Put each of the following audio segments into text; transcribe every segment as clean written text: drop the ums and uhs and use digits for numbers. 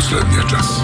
последния час.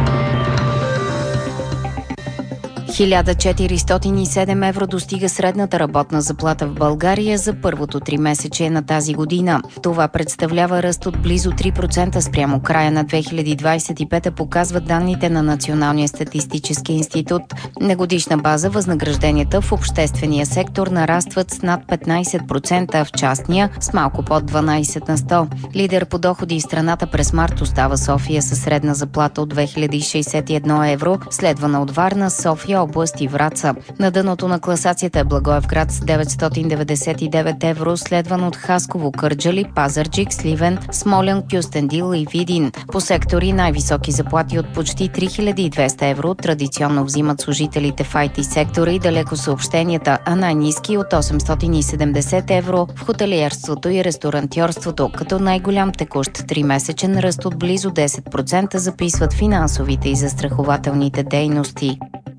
1407 евро достига средната работна заплата в България за първото тримесечие на тази година. Това представлява ръст от близо 3% спрямо края на 2025, показват данните на Националния статистически институт. На годишна база възнагражденията в обществения сектор нарастват с над 15%, а в частния с малко под 12%. Лидер по доходи в страната през март остава София със средна заплата от 2061 евро, следвана от Варна, София, област и Враца. На дъното на класацията е Благоевград с 999 евро, следван от Хасково, Кърджали, Пазарджик, Сливен, Смолян, Кюстендил и Видин. По сектори най-високи заплати от почти 3200 евро традиционно взимат служителите в IT сектора и далеко съобщенията, а най-ниски от 870 евро в хотелиерството и ресторантьорството, като най-голям текущ 3-месечен ръст от близо 10% записват финансовите и застрахователните дейности.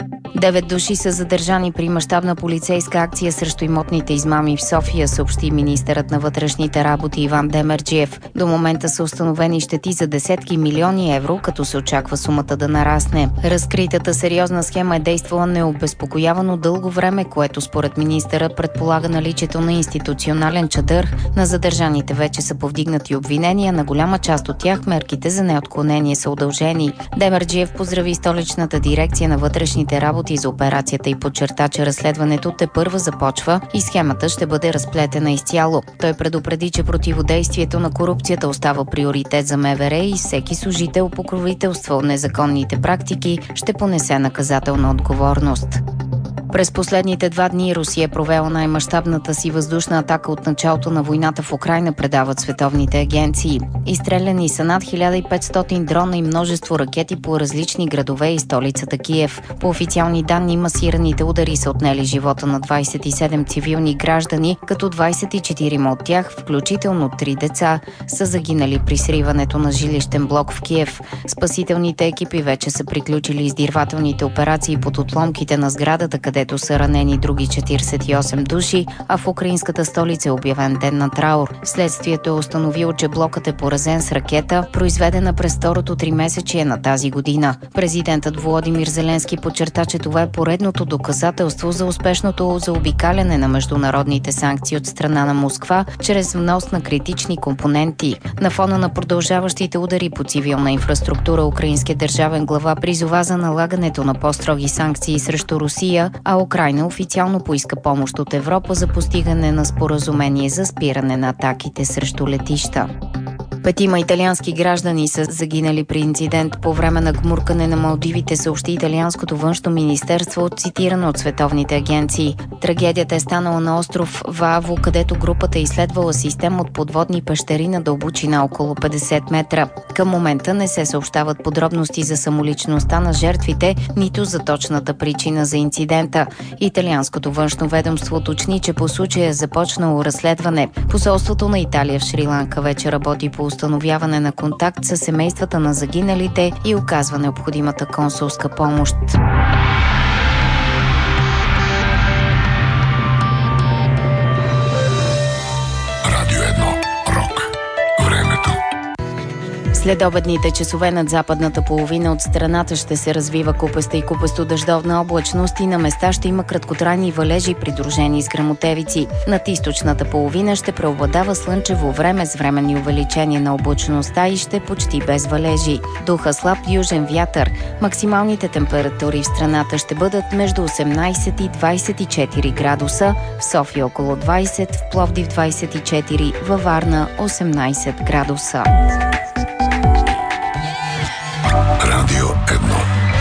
9 души са задържани при мащабна полицейска акция срещу имотните измами в София, съобщи министърът на вътрешните работи Иван Демерджиев. До момента са установени щети за десетки милиони евро, като се очаква сумата да нарасне. Разкритата сериозна схема е действала необезпокоявано дълго време, което според министъра предполага наличието на институционален чадър. На задържаните вече са повдигнати обвинения, на голяма част от тях мерките за неотклонение са удължени. Демерджиев поздрави столичната дирекция на вътрешните работи за операцията и подчерта, че разследването тепърва започва и схемата ще бъде разплетена изцяло. Той предупреди, че противодействието на корупцията остава приоритет за МВР и всеки служител, покровителствал незаконните практики, ще понесе наказателна отговорност. През последните 2 дни Русия е провела най-мащабната си въздушна атака от началото на войната в Украйна, предават световните агенции. Изстреляни са над 1500 дрона и множество ракети по различни градове и столицата Киев. По официални данни, масираните удари са отнели живота на 27 цивилни граждани, като 24 от тях, включително 3 деца, са загинали при сриването на жилищен блок в Киев. Спасителните екипи вече са приключили издирвателните операции под отломките на сградата, където са ранени други 48 души, а в украинската столица е обявен ден на траур. Следствието е установило, че блокът е поразен с ракета, произведена през второто тримесечие на тази година. Президентът Володимир Зеленски подчерта, че това е поредното доказателство за успешното заобикаляне на международните санкции от страна на Москва чрез внос на критични компоненти. На фона на продължаващите удари по цивилна инфраструктура, украинският държавен глава призова за налагането на по-строги санкции срещу Русия, а Украйна официално поиска помощ от Европа за постигане на споразумение за спиране на атаките срещу летища. 5 италиански граждани са загинали при инцидент по време на гмуркане на Малдивите, съобщи италианското външно министерство, цитирано от световните агенции. Трагедията е станала на остров Вааво, където групата е изследвала система от подводни пещери на дълбочина около 50 метра. Към момента не се съобщават подробности за самоличността на жертвите, нито за точната причина за инцидента. Италианското външно ведомство уточни, че по случая е започнало разследване. Посолството на Италия в Шри-Ланка вече работи по установяване на контакт с семействата на загиналите и оказва необходимата консулска помощ. Радио 1. Рок. Времето. Следобедните часове над западната половина от страната ще се развива купеста и купесто-дъждовна облачност и на места ще има краткотрайни валежи, придружени с гръмотевици. Над източната половина ще преобладава слънчево време с временни увеличения на облачността и ще почти без валежи. Духа слаб южен вятър. Максималните температури в страната ще бъдат между 18 и 24 градуса, в София около 20, в Пловдив 24, във Варна 18 градуса.